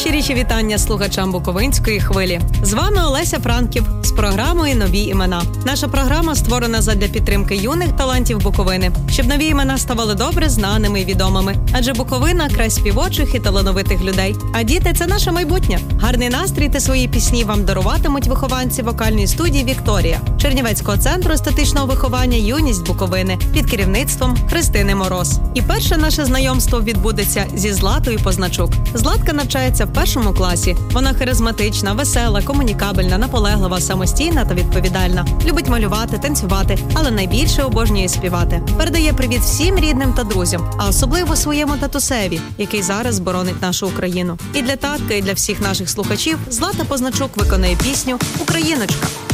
Найщиріші вітання слухачам Буковинської хвилі. З вами Олеся Франків з програмою «Нові імена». Наша програма створена задля підтримки юних талантів Буковини, щоб нові імена ставали добре знаними і відомими. Адже Буковина – край співочих і талановитих людей. А діти – це наше майбутнє. Гарний настрій та свої пісні вам даруватимуть вихованці вокальної студії «Вікторія» Чернівецького центру естетичного виховання «Юність Буковини» під керівництвом Христини Мороз. І перше наше знайомство відбудеться зі Златою Позначук. Златка навчається в 1 класі. Вона харизматична, весела, комунікабельна, наполеглива, самостійна та відповідальна. Любить малювати, танцювати, але найбільше обожнює співати. Передає привіт всім рідним та друзям, а особливо своєму татусеві, який зараз боронить нашу Україну. І для татка, і для всіх наших слухачів Злата Позначук виконує пісню «Україночка».